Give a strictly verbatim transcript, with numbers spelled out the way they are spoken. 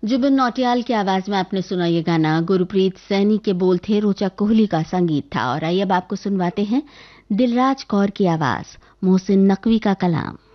जुबिन नौटियाल की आवाज में आपने सुना ये गाना। गुरप्रीत सैनी के बोल थे, रोचा कोहली का संगीत था। और आइए अब आपको सुनवाते हैं दिलराज कौर की आवाज, मोहसिन नकवी का कलाम।